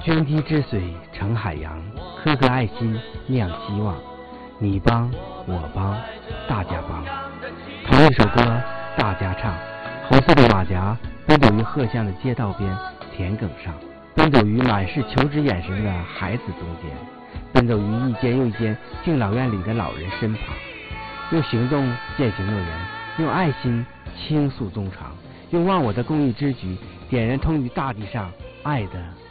涓滴之水成海洋，颗颗爱心酿希望。你帮我帮，大家帮。同一首歌，大家唱。红色的马甲奔走于鹤巷的街道边田埂上，奔走于满是求知眼神的孩子中间，奔走于一间又一间敬老院里的老人身旁，用行动践行诺言，用爱心倾诉衷肠，用忘我的公益之举点燃通于大地上爱的